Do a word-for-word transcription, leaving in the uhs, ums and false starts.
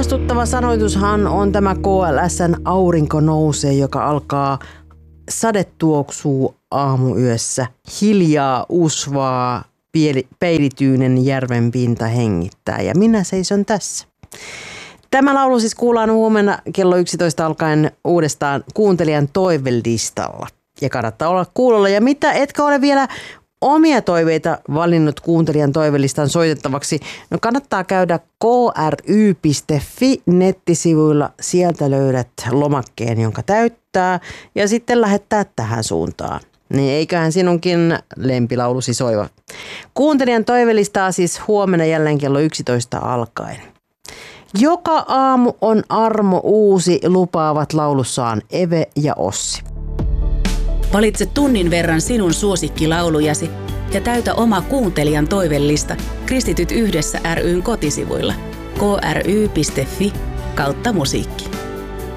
Ihastuttava sanoitushan on tämä K L S:n Aurinko nousee, joka alkaa sade tuoksuu aamuyössä, hiljaa usvaa, peilityynen järven pinta hengittää ja minä seison tässä. Tämä laulu siis kuullaan huomenna kello yksitoista alkaen uudestaan kuuntelijan toivelistalla. Ja kannattaa olla kuulolla. Ja mitä, etkö ole vielä omia toiveita valinnut kuuntelijan toivelistan soitettavaksi? No kannattaa käydä k r y piste f i nettisivuilla. Sieltä löydät lomakkeen, jonka täyttää ja sitten lähettää tähän suuntaan. Niin eiköhän sinunkin lempilaulusi soiva. Kuuntelijan toivelistaa siis huomenna jälleen kello yksitoista alkaen. Joka aamu on armo uusi, lupaavat laulussaan Eve ja Ossi. Valitse tunnin verran sinun suosikkilaulujasi ja täytä oma kuuntelijan toivellista Kristityt yhdessä ry:n kotisivuilla k r y piste f i kautta musiikki.